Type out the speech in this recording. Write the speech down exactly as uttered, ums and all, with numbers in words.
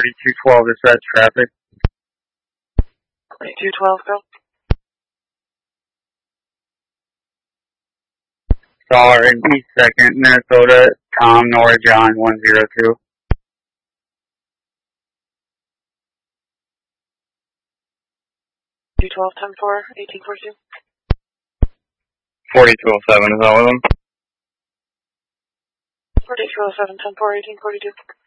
forty-two twelve, is that traffic? forty-two twelve, go. Star in East second, Minnesota, Tom, Nora, John, one zero two. two twelve, ten four, eighteen forty-two. forty-two oh seven, is that with them? forty-two oh seven, ten four, eighteen forty-two.